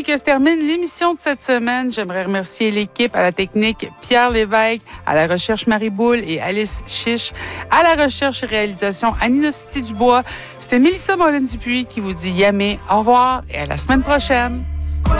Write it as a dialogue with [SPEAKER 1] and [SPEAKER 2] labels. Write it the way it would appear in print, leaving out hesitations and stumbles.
[SPEAKER 1] que se termine l'émission de cette semaine. J'aimerais remercier l'équipe à la technique, Pierre Lévesque, à la recherche Marie Boule et Alice Chiche, à la recherche et réalisation Annie Dubois. C'était Mélissa Moline-Dupuis qui vous dit yamé, au revoir et à la semaine prochaine.